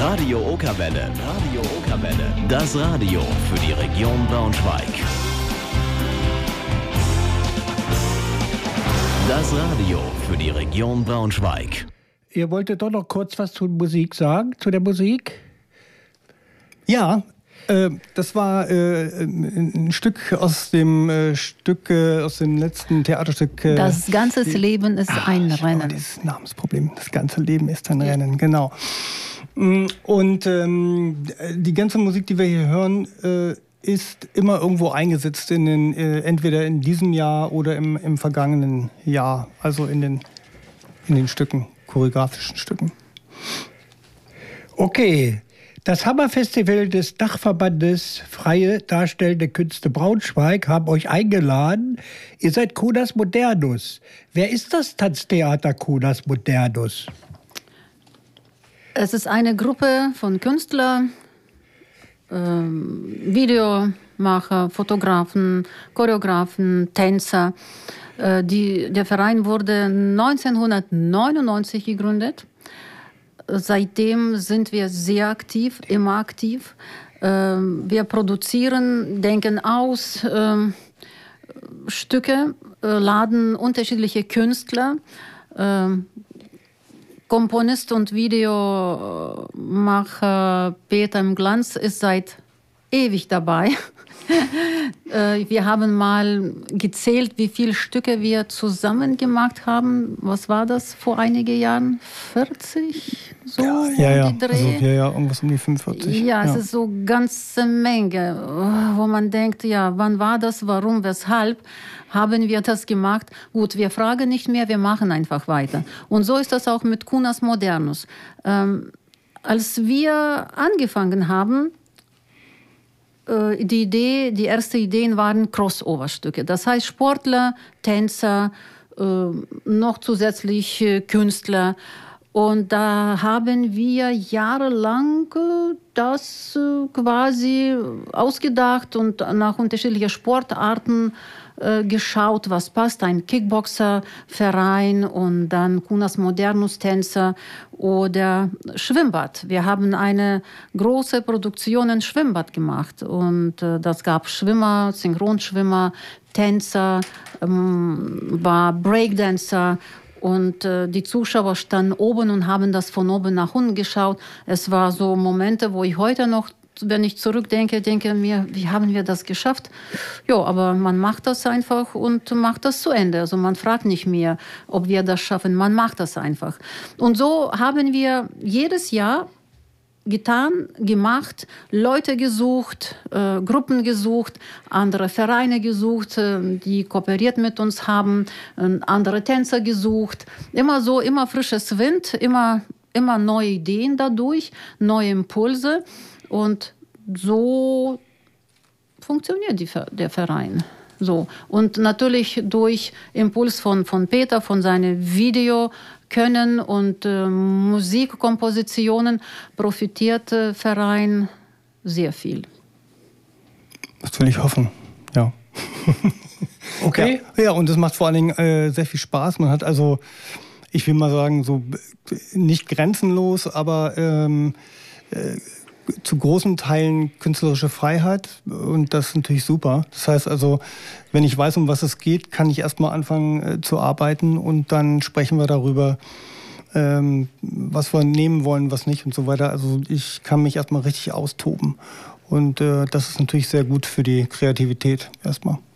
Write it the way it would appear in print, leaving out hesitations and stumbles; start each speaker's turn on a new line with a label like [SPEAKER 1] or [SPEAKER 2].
[SPEAKER 1] Radio Okerwelle. Radio Okerwelle. Das Radio für die Region Braunschweig. Das Radio für die Region Braunschweig.
[SPEAKER 2] Ihr wolltet doch noch kurz was zur Musik sagen, zu der Musik?
[SPEAKER 3] Ja, das war ein Stück aus dem letzten Theaterstück.
[SPEAKER 4] Das ganze Leben ist ein Rennen.
[SPEAKER 3] Das Namensproblem. Das ganze Leben ist ein Rennen, genau. Und die ganze Musik, die wir hier hören, ist immer irgendwo eingesetzt entweder in diesem Jahr oder im vergangenen Jahr, also in den Stücken, choreografischen Stücken.
[SPEAKER 2] Okay. Das Hammerfestival des Dachverbandes Freie Darstellende Künste Braunschweig haben euch eingeladen. Ihr seid Conas Modernus. Wer ist das Tanztheater Conas Modernus?
[SPEAKER 4] Es ist eine Gruppe von Künstlern, Videomacher, Fotografen, Choreografen, Tänzer. Der Verein wurde 1999 gegründet. Seitdem sind wir sehr aktiv, immer aktiv. Wir produzieren, denken aus Stücke, laden unterschiedliche Künstler. Komponist und Videomacher Peter im Glanz ist seit ewig dabei. Wir haben mal gezählt, wie viele Stücke wir zusammen gemacht haben. Was war das vor einigen Jahren? 40? So
[SPEAKER 3] ja. Also, irgendwas um die 45.
[SPEAKER 4] Ja, es ist so eine ganze Menge, wo man denkt, ja, wann war das, warum, weshalb haben wir das gemacht? Gut, wir fragen nicht mehr, wir machen einfach weiter. Und so ist das auch mit Conas Modernus. Als wir angefangen haben, die ersten Ideen waren Crossover-Stücke. Das heißt Sportler, Tänzer, noch zusätzlich Künstler. Und da haben wir jahrelang das quasi ausgedacht und nach unterschiedlichen Sportarten geschaut, was passt. Ein Kickboxerverein und dann Conas Modernus Tänzer oder Schwimmbad. Wir haben eine große Produktion in Schwimmbad gemacht und das gab Schwimmer, Synchronschwimmer, Tänzer, war Breakdancer. Und die Zuschauer standen oben und haben das von oben nach unten geschaut. Es war so Momente, wo ich heute noch, wenn ich zurückdenke, denke mir, wie haben wir das geschafft? Ja, aber man macht das einfach und macht das zu Ende. Also man fragt nicht mehr, ob wir das schaffen. Man macht das einfach. Und so haben wir jedes Jahr gemacht, Leute gesucht, Gruppen gesucht, andere Vereine gesucht, die kooperiert mit uns haben, andere Tänzer gesucht. Immer so, immer frisches Wind, immer neue Ideen dadurch, neue Impulse. Und so funktioniert der Verein. So. Und natürlich durch Impuls von Peter, von seinem Videokönnen und Musikkompositionen profitiert der Verein sehr viel.
[SPEAKER 3] Das will ich hoffen, ja.
[SPEAKER 2] Okay.
[SPEAKER 3] Ja, und es macht vor allen Dingen sehr viel Spaß. Man hat also, ich will mal sagen, so nicht grenzenlos, aber zu großen Teilen künstlerische Freiheit und das ist natürlich super. Das heißt also, wenn ich weiß, um was es geht, kann ich erstmal anfangen zu arbeiten und dann sprechen wir darüber, was wir nehmen wollen, was nicht und so weiter. Also ich kann mich erstmal richtig austoben und das ist natürlich sehr gut für die Kreativität erstmal.